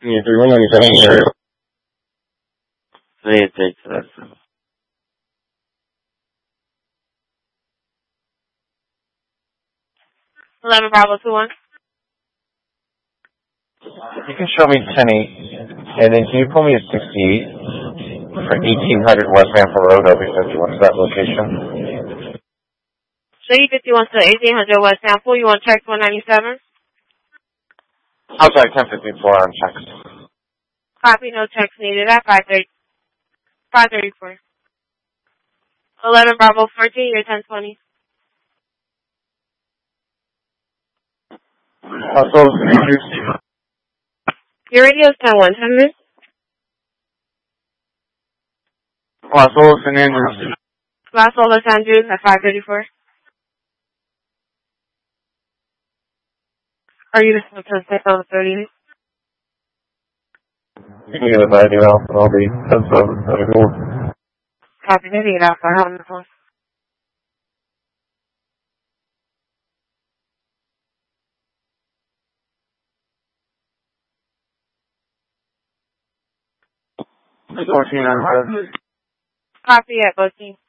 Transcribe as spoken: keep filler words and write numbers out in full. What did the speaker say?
Yeah, thirty-one ninety-seven here. Please take that. eleven Bravo two one. You can show me ten eight, and then can you pull me a sixty-eight for eighteen hundred West Vanport Road, L B fifty-one to that location? Show you fifty-one to eighteen hundred West Sample. You want check one ninety-seven? I'm sorry, ten fifty-four on checks. Copy, no checks needed at five thirty, five thirty-four. eleven Bravo fourteen, you're ten twenty. Las Olas and Andrews. Your radio's ten one hundred. Las Olas and Andrews. Las Olas Andrews at five thirty-four. Are you listening to the on the thirty? You can get a ninety Alpha, and I'll be ten seven, thirty-four. Copy, maybe it out for how on the phone. fourteen ninety-seven. Copy at both teams.